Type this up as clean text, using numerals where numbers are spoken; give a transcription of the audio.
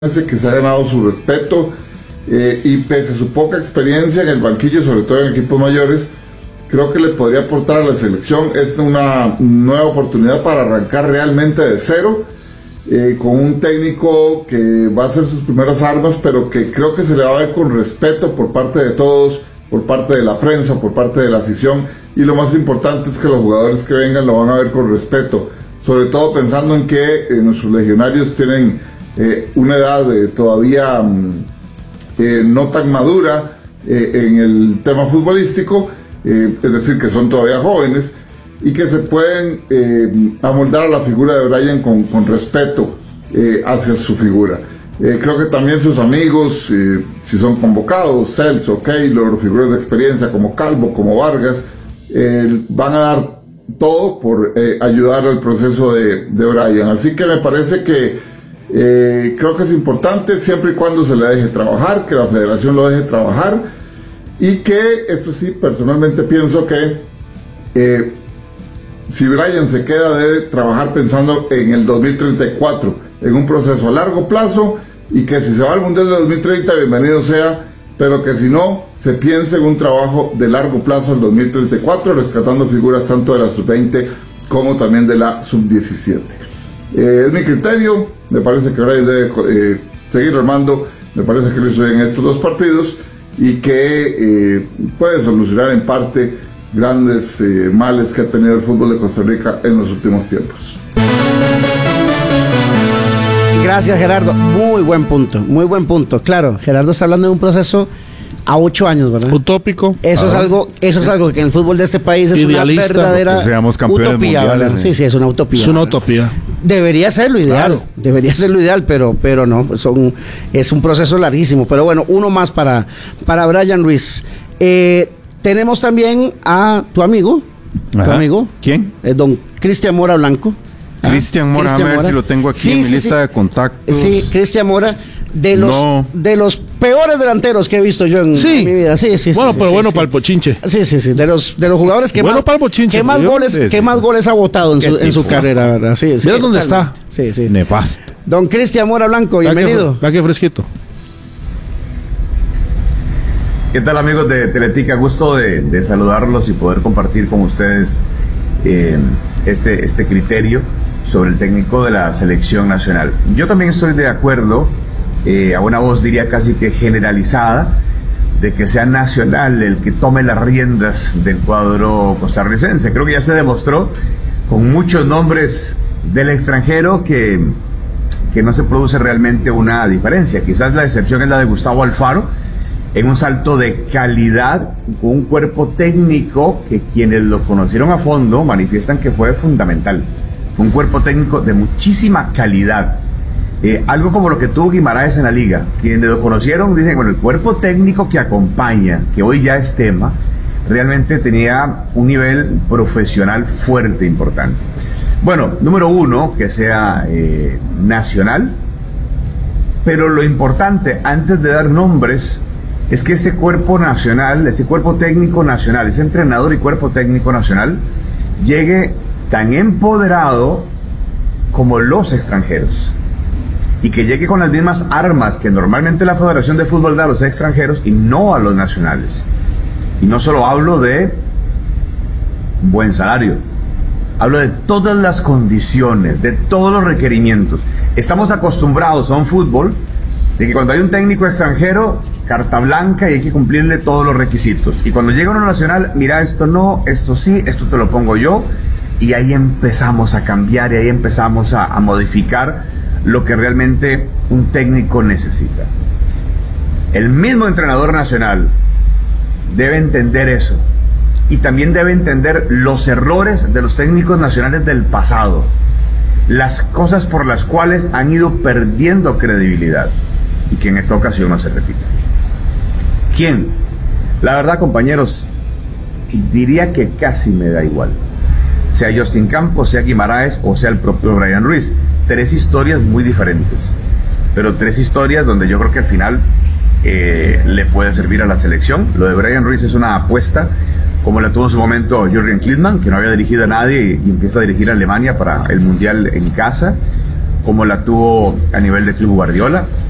que se ha ganado su respeto y pese a su poca experiencia en el banquillo, sobre todo en equipos mayores, creo que le podría aportar a la selección. Es una nueva oportunidad para arrancar realmente de cero, con un técnico que va a hacer sus primeras armas, pero que creo que se le va a ver con respeto por parte de todos, por parte de la prensa, por parte de la afición, y lo más importante es que los jugadores que vengan lo van a ver con respeto, sobre todo pensando en que nuestros legionarios tienen una edad todavía no tan madura en el tema futbolístico, es decir, que son todavía jóvenes y que se pueden amoldar a la figura de Brian con respeto hacia su figura. Creo que también sus amigos, si son convocados, Celso, Keylor, figuras de experiencia como Calvo, como Vargas, van a dar todo por ayudar al proceso de Brian. Así que me parece que creo que es importante, siempre y cuando se le deje trabajar, que la federación lo deje trabajar, y que, esto sí, personalmente pienso que si Brian se queda, debe trabajar pensando en el 2034, en un proceso a largo plazo, y que si se va al Mundial de 2030, bienvenido sea, pero que si no, se piense en un trabajo de largo plazo en 2034, rescatando figuras tanto de la sub-20 como también de la sub-17. Es mi criterio, me parece que Brian debe seguir armando, me parece que lo hizo bien en estos dos partidos y que puede solucionar en parte grandes males que ha tenido el fútbol de Costa Rica en los últimos tiempos. Gracias, Gerardo, muy buen punto. Claro, Gerardo está hablando de un proceso a 8 años, ¿verdad? Utópico. Eso es algo que en el fútbol de este país es idealista, una verdadera seamos campeones utopía, mundiales, ¿verdad? Sí, es una utopía. Es una utopía. Debería ser lo ideal, claro. pero no, es un proceso larguísimo. Pero bueno, uno más para Brian Ruiz. Tenemos también a tu amigo. ¿Quién? Don Cristian Mora Blanco. Cristian Mora, a ver si lo tengo aquí en mi lista de contactos. Sí, Cristian Mora, de los peores delanteros que he visto yo en mi vida. Bueno, para el pochinche. Sí, de los jugadores que para el bochinche, que más goles ha votado en su carrera, ¿verdad? Sí, mira dónde está. Sí. Nefasto. Don Cristian Mora Blanco, bienvenido. Va que fresquito. ¿Qué tal, amigos de Teletica? Gusto de saludarlos y poder compartir con ustedes este criterio sobre el técnico de la selección nacional. Yo también estoy de acuerdo, a una voz diría casi que generalizada, de que sea Nacional el que tome las riendas del cuadro costarricense. Creo que ya se demostró con muchos nombres del extranjero que no se produce realmente una diferencia. Quizás la excepción es la de Gustavo Alfaro, en un salto de calidad, con un cuerpo técnico que quienes lo conocieron a fondo manifiestan que fue fundamental. Fue un cuerpo técnico de muchísima calidad. Algo como lo que tuvo Guimaraes en la liga. Quienes lo conocieron dicen, bueno, el cuerpo técnico que acompaña, que hoy ya es tema, realmente tenía un nivel profesional fuerte, importante. Bueno, número uno, que sea Nacional, pero lo importante, antes de dar nombres, es que ese cuerpo nacional, ese cuerpo técnico nacional, ese entrenador y cuerpo técnico nacional, llegue tan empoderado como los extranjeros, y que llegue con las mismas armas que normalmente la Federación de Fútbol da a los extranjeros y no a los nacionales. Y no solo hablo de buen salario, hablo de todas las condiciones, de todos los requerimientos. Estamos acostumbrados a un fútbol de que cuando hay un técnico extranjero, carta blanca y hay que cumplirle todos los requisitos. Y cuando llega uno nacional, mira, esto no, esto sí, esto te lo pongo yo. Y ahí empezamos a cambiar y ahí empezamos a modificar lo que realmente un técnico necesita. El mismo entrenador nacional debe entender eso. Y también debe entender los errores de los técnicos nacionales del pasado. Las cosas por las cuales han ido perdiendo credibilidad. Y que en esta ocasión no se repita. ¿Quién? La verdad, compañeros, diría que casi me da igual. Sea Justin Campos, sea Guimaraes o sea el propio Brian Ruiz. 3 historias muy diferentes, pero 3 historias donde yo creo que al final le puede servir a la selección. Lo de Brian Ruiz es una apuesta, como la tuvo en su momento Jürgen Klinsmann, que no había dirigido a nadie y empieza a dirigir a Alemania para el Mundial en casa, como la tuvo a nivel de Club Guardiola.